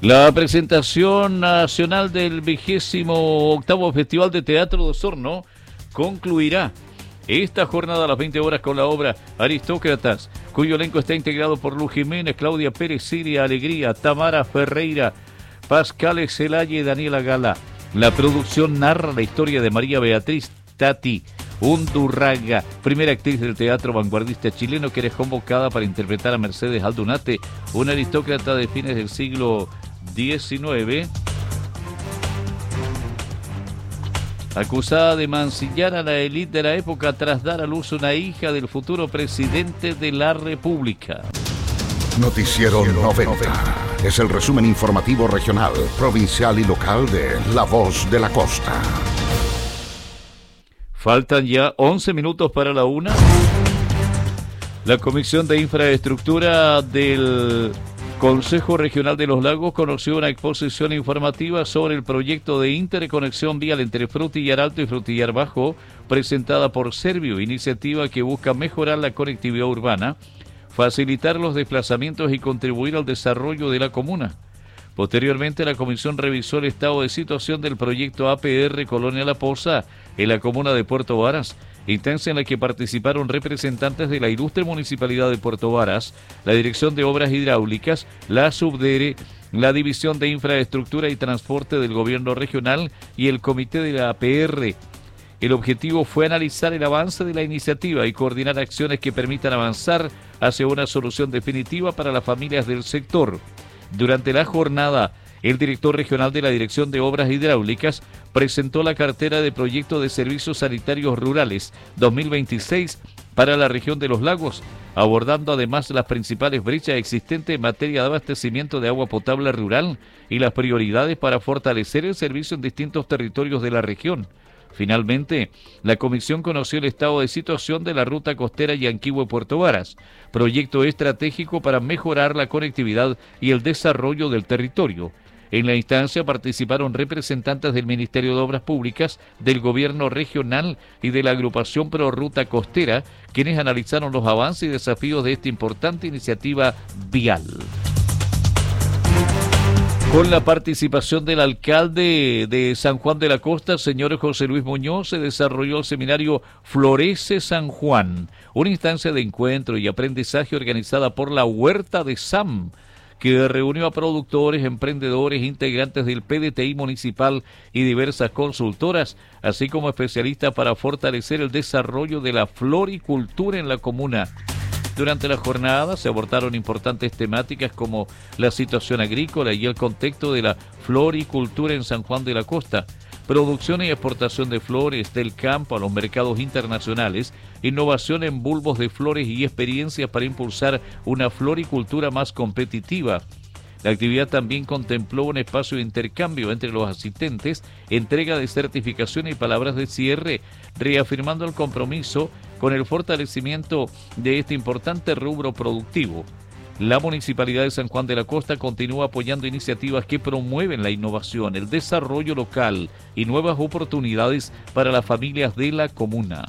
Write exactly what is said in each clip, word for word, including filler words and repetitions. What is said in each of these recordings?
La presentación nacional del vigésimo octavo Festival de Teatro de Osorno concluirá esta jornada a las veinte horas con la obra Aristócratas, cuyo elenco está integrado por Luz Jiménez, Claudia Pérez, Siria Alegría, Tamara Ferreira, Pascal Celaya y Daniela Gala. La producción narra la historia de María Beatriz Tati Undurraga, primera actriz del teatro vanguardista chileno que era convocada para interpretar a Mercedes Aldunate, una aristócrata de fines del siglo diecinueve, acusada de mancillar a la élite de la época tras dar a luz una hija del futuro presidente de la República. Noticiero noventa. Es el resumen informativo regional, provincial y local de La Voz de la Costa. Faltan ya once minutos para la una. La Comisión de Infraestructura del Consejo Regional de los Lagos conoció una exposición informativa sobre el proyecto de interconexión vial entre Frutillar Alto y Frutillar Bajo, presentada por Servio, iniciativa que busca mejorar la conectividad urbana, facilitar los desplazamientos y contribuir al desarrollo de la comuna. Posteriormente, la comisión revisó el estado de situación del proyecto A P R Colonia La Poza en la comuna de Puerto Varas, instancia en la que participaron representantes de la ilustre Municipalidad de Puerto Varas, la Dirección de Obras Hidráulicas, la Subdere, la División de Infraestructura y Transporte del Gobierno Regional y el Comité de la A P R. El objetivo fue analizar el avance de la iniciativa y coordinar acciones que permitan avanzar hacia una solución definitiva para las familias del sector. Durante la jornada, el director regional de la Dirección de Obras Hidráulicas presentó la cartera de Proyecto de Servicios Sanitarios Rurales dos mil veintiséis para la región de los lagos, abordando además las principales brechas existentes en materia de abastecimiento de agua potable rural y las prioridades para fortalecer el servicio en distintos territorios de la región. Finalmente, la comisión conoció el estado de situación de la ruta costera Yanquihue-Puerto Varas, proyecto estratégico para mejorar la conectividad y el desarrollo del territorio. En la instancia participaron representantes del Ministerio de Obras Públicas, del Gobierno Regional y de la agrupación Pro Ruta Costera, quienes analizaron los avances y desafíos de esta importante iniciativa vial. Con la participación del alcalde de San Juan de la Costa, señor José Luis Muñoz, se desarrolló el seminario Florece San Juan, una instancia de encuentro y aprendizaje organizada por la Huerta de S A M, que reunió a productores, emprendedores, integrantes del P D T I municipal y diversas consultoras, así como especialistas para fortalecer el desarrollo de la floricultura en la comuna. Durante la jornada se abordaron importantes temáticas como la situación agrícola y el contexto de la floricultura en San Juan de la Costa, producción y exportación de flores del campo a los mercados internacionales, innovación en bulbos de flores y experiencias para impulsar una floricultura más competitiva. La actividad también contempló un espacio de intercambio entre los asistentes, entrega de certificación y palabras de cierre, reafirmando el compromiso con el fortalecimiento de este importante rubro productivo. La Municipalidad de San Juan de la Costa continúa apoyando iniciativas que promueven la innovación, el desarrollo local y nuevas oportunidades para las familias de la comuna.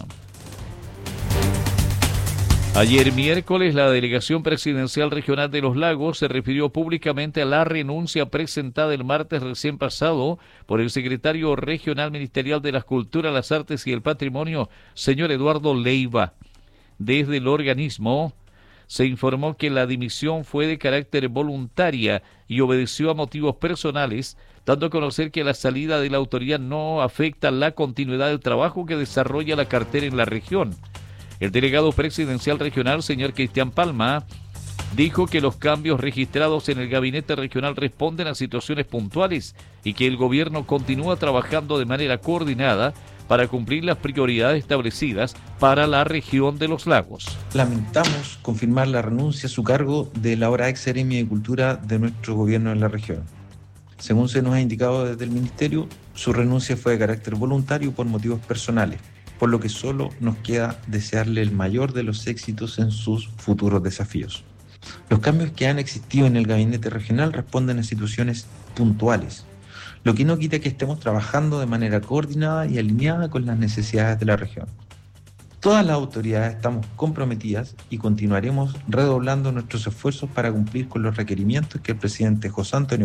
Ayer miércoles, la Delegación Presidencial Regional de los Lagos se refirió públicamente a la renuncia presentada el martes recién pasado por el secretario regional ministerial de las Culturas, las Artes y el Patrimonio, señor Eduardo Leiva. Desde el organismo se informó que la dimisión fue de carácter voluntaria y obedeció a motivos personales, dando a conocer que la salida de la autoridad no afecta la continuidad del trabajo que desarrolla la cartera en la región. El delegado presidencial regional, señor Cristian Palma, dijo que los cambios registrados en el gabinete regional responden a situaciones puntuales y que el gobierno continúa trabajando de manera coordinada para cumplir las prioridades establecidas para la región de los lagos. Lamentamos confirmar la renuncia a su cargo de la ahora ex Seremi de Cultura de nuestro gobierno en la región. Según se nos ha indicado desde el Ministerio, su renuncia fue de carácter voluntario por motivos personales, por lo que solo nos queda desearle el mayor de los éxitos en sus futuros desafíos. Los cambios que han existido en el gabinete regional responden a situaciones puntuales, lo que no quita que estemos trabajando de manera coordinada y alineada con las necesidades de la región. Todas las autoridades estamos comprometidas y continuaremos redoblando nuestros esfuerzos para cumplir con los requerimientos que el presidente José Antonio